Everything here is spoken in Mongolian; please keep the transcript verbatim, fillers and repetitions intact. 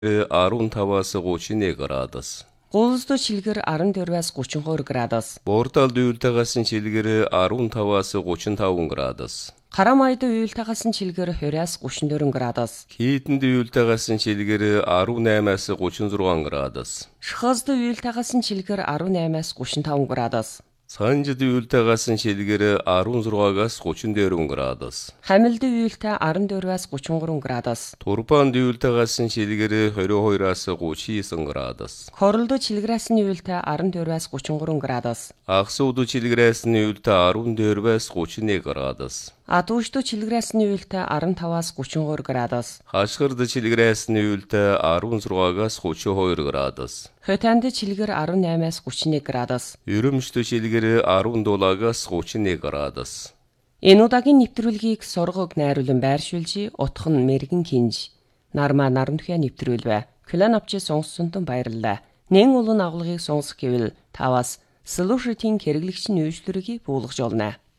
арван таваас гучин нэг градус. Гуулсдуу шилгэр арван дөрвөөс гучин хоёр градус. Борталд уйлтагаас шилгэр арван таваас гучин таван градус. Карамайд уйлтагаас шилгэр двадцать гучин дөрвөн градус. Хийтэнд уйлтагаас шилгэр арван наймаас гучин зургаан градус. Шхазд уйлтагаас шилгэр арван наймаас гучин таван градус. Санжид уйлтагаас шилгэр арван зургаагаас гучин дөрвөн градус. Хамилд уйлтаа арван дөрвөөс гучин гурван градус. Турпанд уйлтагаас шилгэр двадцать двоёроос гучин девять градус. Хоролд чилгэрээс уйлтаа арван дөрвөөс гучин гурван градус. Ахсууд чилгэрээс уйлтаа арван дөрвөөс гучин нэг градус. Адуушд чилгэрээс уйлтаа арван таваас гучин хоёр градус. Хашгирд чилгэрээс уйлтаа арван зургаагаас гучин хоёр градус. Хотанд чилгэр арван наймаас гучин нэг градус. Ерөмшд чилгэр арван дулаагаас гучин нэг градус. Энэ удаагийн нэвтрүүлгийг сургаг найруулан байршуулж, утх нь мэрэгэн кинж. Нарма нарамтхиа нэвтрүүлвэ. Клан авчи сонсонтон баярлалаа. Нэн улан агуулгыг сонсох гэвэл таваас слушатын хэрэглэгч нь үйлчлэргийг буулгаж олно.